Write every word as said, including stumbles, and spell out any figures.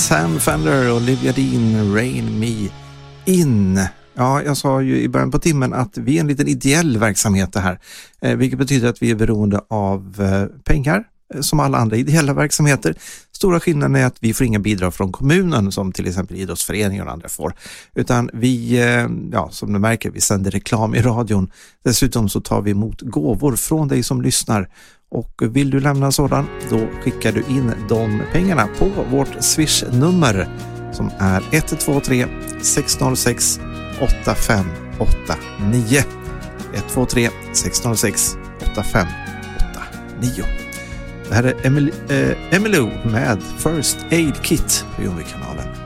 Sam Fender och Olivia Dean, Rain Me In. Ja, jag sa ju i början på timmen att vi är en liten ideell verksamhet det här. Eh, vilket betyder att vi är beroende av eh, pengar eh, som alla andra ideella verksamheter. Stora skillnaden är att vi får inga bidrag från kommunen som till exempel idrottsföreningar och andra får. Utan vi, eh, ja som du märker, vi sänder reklam i radion. Dessutom så tar vi emot gåvor från dig som lyssnar. Och vill du lämna en sådan, då skickar du in de pengarna på vårt Swish-nummer som är ett två tre sex noll sex åtta fem åtta nio. ett två tre sex noll sex åtta fem åtta nio. Det här är Emil, äh, Emmylou med First Aid Kit på Jungby-kanalen.